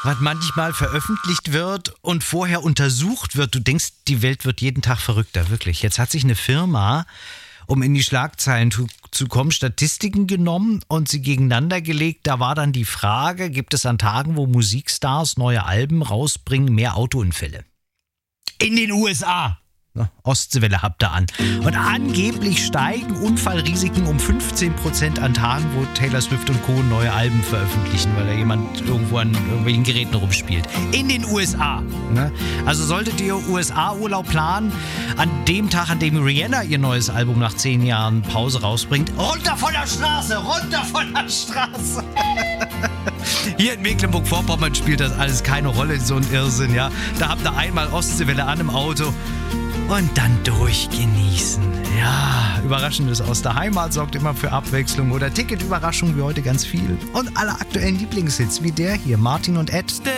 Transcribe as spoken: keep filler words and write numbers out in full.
was manchmal veröffentlicht wird und vorher untersucht wird. Du denkst, die Welt wird jeden Tag verrückter, wirklich. Jetzt hat sich eine Firma, um in die Schlagzeilen zu, zu kommen, Statistiken genommen und sie gegeneinander gelegt. Da war dann die Frage, gibt es an Tagen, wo Musikstars neue Alben rausbringen, mehr Autounfälle? In den U S A. Ostseewelle habt ihr an. Und angeblich steigen Unfallrisiken um fünfzehn Prozent an Tagen, wo Taylor Swift und Co. neue Alben veröffentlichen, weil da jemand irgendwo an irgendwelchen Geräten rumspielt. In den U S A. Ne? Also solltet ihr U S A-Urlaub planen, an dem Tag, an dem Rihanna ihr neues Album nach zehn Jahren Pause rausbringt, runter von der Straße, runter von der Straße. Hier in Mecklenburg-Vorpommern spielt das alles keine Rolle, so ein Irrsinn, ja. Da habt ihr einmal Ostseewelle an im Auto und dann durchgenießen. Ja, Überraschendes aus der Heimat sorgt immer für Abwechslung oder Ticketüberraschung wie heute ganz viel. Und alle aktuellen Lieblingshits wie der hier, Martin und Ed.